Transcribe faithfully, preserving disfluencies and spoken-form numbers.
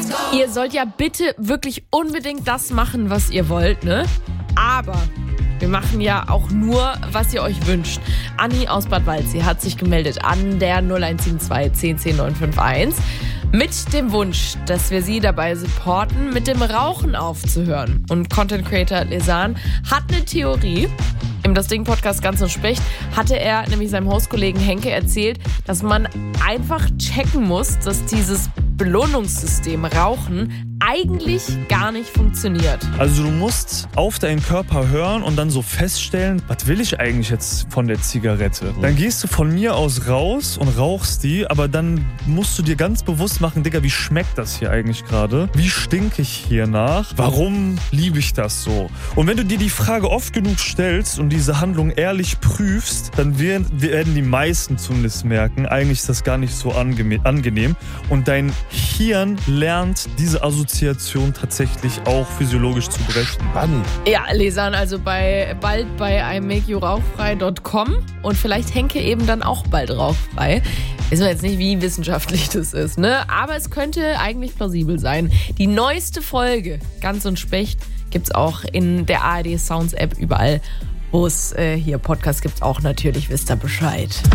Ihr sollt ja bitte wirklich unbedingt das machen, was ihr wollt, ne? Aber wir machen ja auch nur, was ihr euch wünscht. Anni aus Bad Waldsee hat sich gemeldet an der null eins sieben zwei zehn zehn neun fünf eins mit dem Wunsch, dass wir sie dabei supporten, mit dem Rauchen aufzuhören. Und Content Creator Lesan hat eine Theorie. Im Das Ding Podcast Ganz und Specht hatte er nämlich seinem Hostkollegen Henke erzählt, dass man einfach checken muss, dass dieses Belohnungssystem Rauchen eigentlich gar nicht funktioniert. Also du musst auf deinen Körper hören und dann so feststellen, was will ich eigentlich jetzt von der Zigarette? Dann gehst du von mir aus raus und rauchst die, aber dann musst du dir ganz bewusst machen, Digga, wie schmeckt das hier eigentlich gerade? Wie stinke ich hier nach? Warum liebe ich das so? Und wenn du dir die Frage oft genug stellst und diese Handlung ehrlich prüfst, dann werden, werden die meisten zumindest merken, eigentlich ist das gar nicht so angenehm. Und dein Hirn lernt diese Assoziation tatsächlich auch physiologisch zu brechen. Wann? Ja, Lesan, also bei, bald bei i make you rauchfrei punkt com und vielleicht Henke eben dann auch bald rauchfrei. Wissen wir jetzt nicht, wie wissenschaftlich das ist, ne? Aber es könnte eigentlich plausibel sein. Die neueste Folge, Ganz und Specht, gibt's auch in der A R D Sounds App überall, wo es äh, hier Podcasts gibt, auch natürlich, wisst ihr Bescheid.